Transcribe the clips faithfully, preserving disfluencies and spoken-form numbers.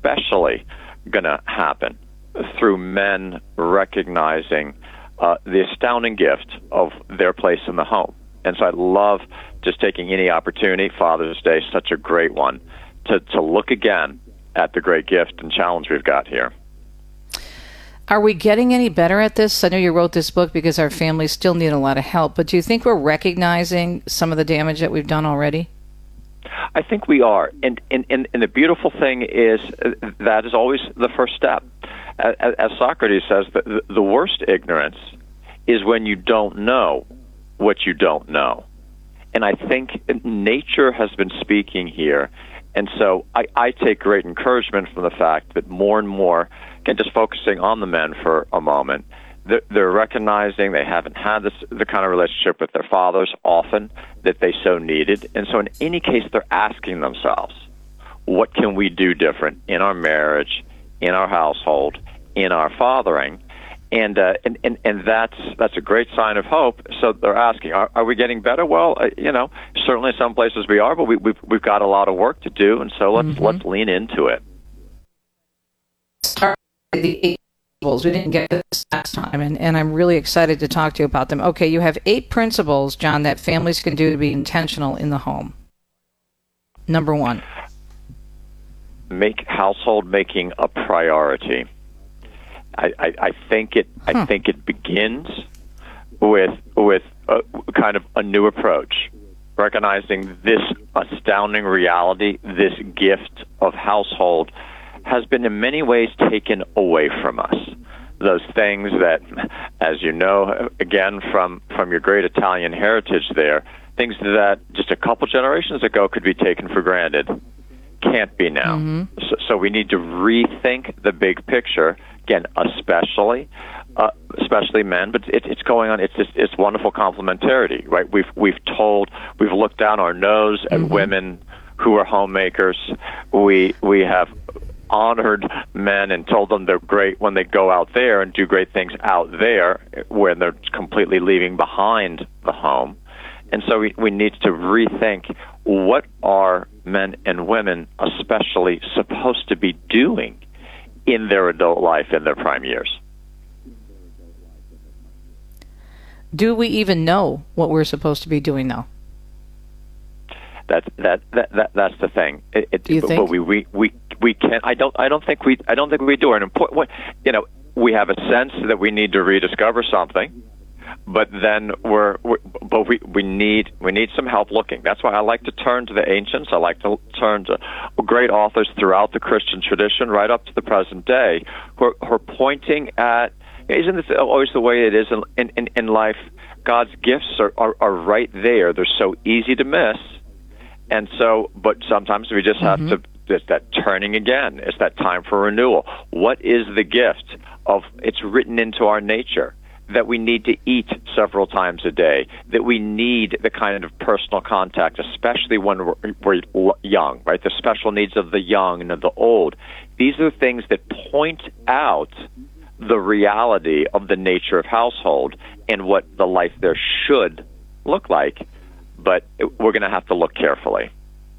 especially going to happen through men recognizing uh, the astounding gift of their place in the home. And so I love just taking any opportunity, Father's Day, such a great one, to, to look again at the great gift and challenge we've got here. Are we getting any better at this? I know you wrote this book because our families still need a lot of help, but do you think we're recognizing some of the damage that we've done already? I think we are. And, and, and, and the beautiful thing is uh, that is always the first step. As, as Socrates says, the, the worst ignorance is when you don't know what you don't know. And I think nature has been speaking here. And so I, I take great encouragement from the fact that more and more, again, just focusing on the men for a moment, they're, they're recognizing they haven't had this, the kind of relationship with their fathers often that they so needed. And so in any case, they're asking themselves, what can we do different in our marriage, in our household, in our fathering? And, uh, and and and that's that's a great sign of hope. So they're asking, are, are we getting better? Well, uh, you know, certainly some places we are, but we, we've we've got a lot of work to do, and so let's mm-hmm. let's lean into it. Start with the eight principles. We didn't get this last time, and, and I'm really excited to talk to you about them. Okay, you have eight principles, John, that families can do to be intentional in the home. Number one, make household making a priority. I, I, I think it. Huh. I think it begins with with a, kind of a new approach, recognizing this astounding reality, this gift of household, has been in many ways taken away from us. Those things that, as you know, again from from your great Italian heritage, there, things that just a couple generations ago could be taken for granted, can't be now. Mm-hmm. So, so we need to rethink the big picture. Again, especially, uh, especially men, but it, it's going on. It's just, it's wonderful complementarity, right? We've we've told, we've looked down our nose at mm-hmm. women who are homemakers. We we have honored men and told them they're great when they go out there and do great things out there, when they're completely leaving behind the home. And so we we need to rethink, what are men and women especially supposed to be doing in their adult life, in their prime years? Do we even know what we're supposed to be doing now? That's that that, that that's the thing. It, it, do you but think? we we we we can. I don't. I don't think we. I don't think we do. An important. What, you know, we have a sense that we need to rediscover something, but then we're. we're but we we need we need some help looking. That's why I like to turn to the ancients. I like to turn to great authors throughout the Christian tradition, right up to the present day, who are, who are pointing at. Isn't this always the way it is in in, in life? God's gifts are, are are right there. They're so easy to miss. And so, but sometimes we just have mm-hmm. to, it's that turning again. It's that time for renewal. What is the gift of, it's written into our nature that we need to eat several times a day, that we need the kind of personal contact, especially when we're, we're young, right? The special needs of the young and of the old. These are things that point out the reality of the nature of household and what the life there should look like. But we're going to have to look carefully.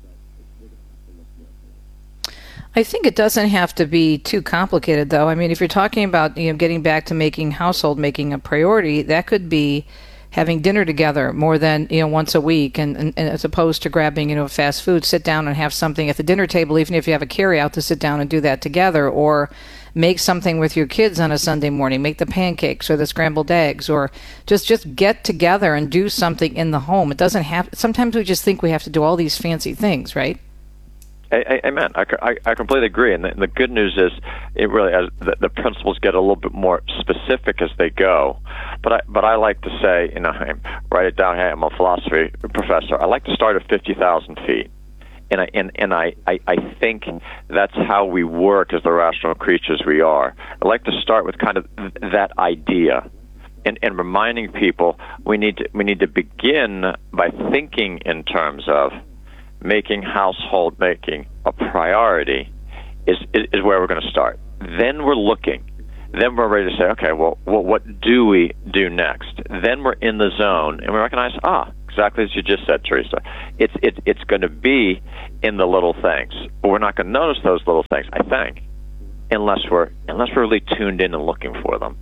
I think it doesn't have to be too complicated, though. I mean, if you're talking about, you know, getting back to making household making a priority, that could be having dinner together more than, you know, once a week, and, and, and as opposed to grabbing, you know, fast food, sit down and have something at the dinner table, even if you have a carry-out, to sit down and do that together, or make something with your kids on a Sunday morning, make the pancakes or the scrambled eggs, or just, just get together and do something in the home. It doesn't have, sometimes we just think we have to do all these fancy things, right? Amen. I, I, I completely agree. And the, the good news is, it really, as the, the principles get a little bit more specific as they go. But I, but I like to say, you know, I write it down. Hey, I'm a philosophy professor. I like to start at fifty thousand feet. And I and, and I, I, I think that's how we work as the rational creatures we are. I like to start with kind of that idea, and, and reminding people we need to we need to begin by thinking in terms of making household making a priority is is, is where we're going to start. Then we're looking then we're ready to say, okay, well, well, what do we do next? Then we're in the zone, and we recognize, ah, exactly as you just said, Teresa. It's it, it's going to be in the little things, but we're not going to notice those little things, I think, unless we're unless we're really tuned in and looking for them.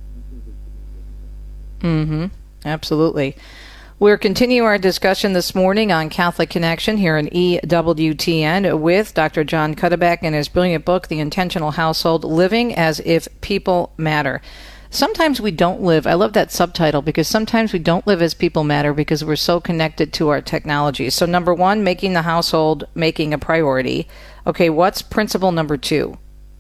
Mm-hmm. Absolutely. We're continuing our discussion this morning on Catholic Connection here in E W T N with Doctor Jon Cuddeback and his brilliant book, The Intentional Household, Living as If People Matter. Sometimes we don't live, I love that subtitle, because sometimes we don't live as people matter because we're so connected to our technology. So number one, making the household, making a priority. Okay, what's principle number two?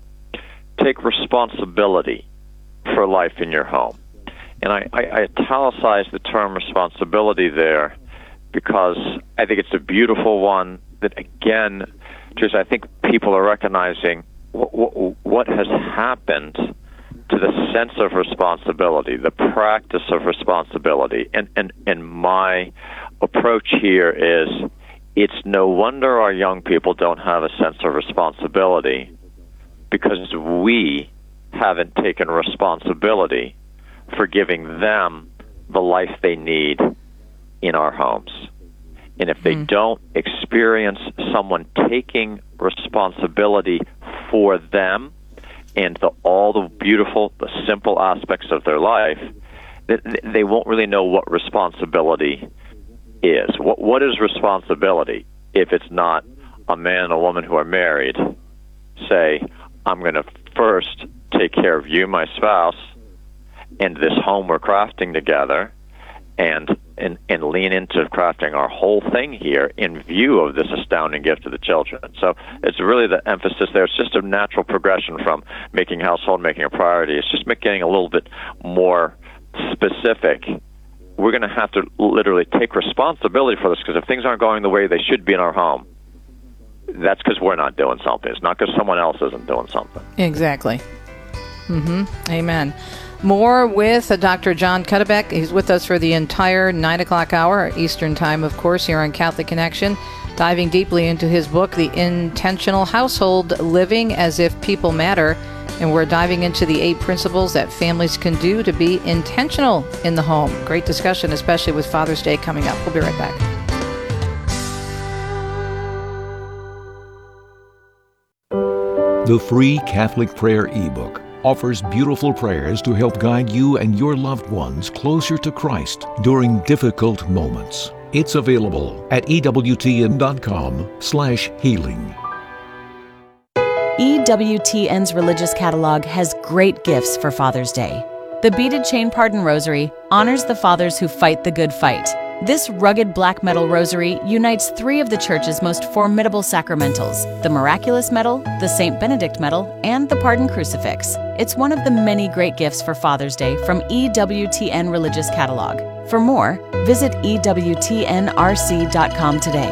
Take responsibility for life in your home. And I, I, I italicize the term responsibility there because I think it's a beautiful one that, again, just I think people are recognizing what, what, what has happened to the sense of responsibility, the practice of responsibility. And, and, and my approach here is it's no wonder our young people don't have a sense of responsibility because we haven't taken responsibility for giving them the life they need in our homes. And if they mm. don't experience someone taking responsibility for them and the, all the beautiful, the simple aspects of their life, they, they won't really know what responsibility is. What, what is responsibility if it's not a man and a woman who are married say, I'm going to first take care of you, my spouse, and this home we're crafting together, and, and and lean into crafting our whole thing here in view of this astounding gift to the children. So it's really the emphasis there. It's just a natural progression from making household, making a priority. It's just getting a little bit more specific. We're going to have to literally take responsibility for this, because if things aren't going the way they should be in our home, that's because we're not doing something. It's not because someone else isn't doing something. Exactly. Mm-hmm. Amen. More with uh, Doctor Jon Cuddeback. He's with us for the entire nine o'clock hour, Eastern Time, of course, here on Catholic Connection, diving deeply into his book, The Intentional Household, Living as If People Matter. And we're diving into the eight principles that families can do to be intentional in the home. Great discussion, especially with Father's Day coming up. We'll be right back. The free Catholic Prayer ebook offers beautiful prayers to help guide you and your loved ones closer to Christ during difficult moments. It's available at ewtn.com slash healing. E W T N's religious catalog has great gifts for Father's Day. The Beaded Chain Pardon Rosary honors the fathers who fight the good fight. This rugged black metal rosary unites three of the Church's most formidable sacramentals, the Miraculous Medal, the Saint Benedict Medal, and the Pardon Crucifix. It's one of the many great gifts for Father's Day from E W T N Religious Catalog. For more, visit E W T N R C dot com today.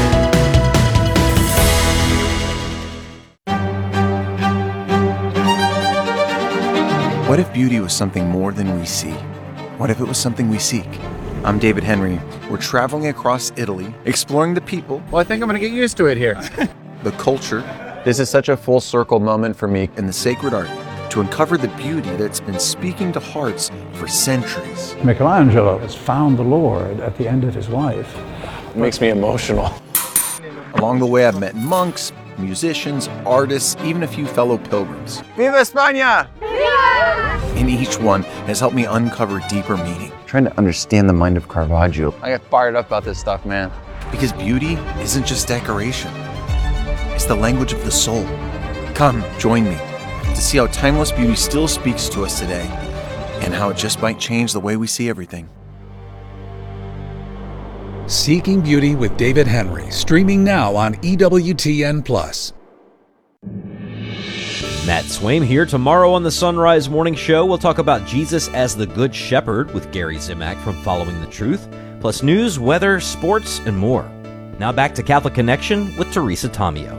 What if beauty was something more than we see? What if it was something we seek? I'm David Henry. We're traveling across Italy, exploring the people. Well, I think I'm going to get used to it here. The culture. This is such a full circle moment for me. And the sacred art to uncover the beauty that's been speaking to hearts for centuries. Michelangelo has found the Lord at the end of his life. It makes me emotional. Along the way, I've met monks, musicians, artists, even a few fellow pilgrims. Viva España! And each one has helped me uncover deeper meaning. Trying to understand the mind of Caravaggio. I get fired up about this stuff, man. Because beauty isn't just decoration. It's the language of the soul. Come, join me to see how timeless beauty still speaks to us today and how it just might change the way we see everything. Seeking Beauty with David Henry, streaming now on E W T N plus. Matt Swaim here. Tomorrow on the Sunrise Morning Show, we'll talk about Jesus as the Good Shepherd with Gary Zimak from Following the Truth, plus news, weather, sports, and more. Now back to Catholic Connection with Teresa Tomeo.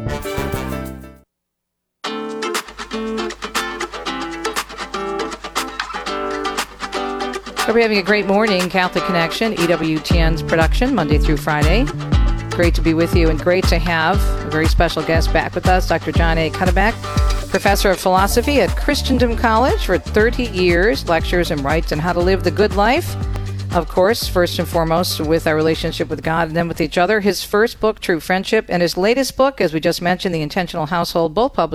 Hope you're having a great morning. Catholic Connection, E W T N's production, Monday through Friday. Great to be with you, and great to have a very special guest back with us, Doctor Jon A. Cuddeback, Professor of philosophy at Christendom College for thirty years, lectures and writes on how to live the good life. Of course, first and foremost, with our relationship with God and then with each other. His first book, True Friendship, and his latest book, as we just mentioned, The Intentional Household, both published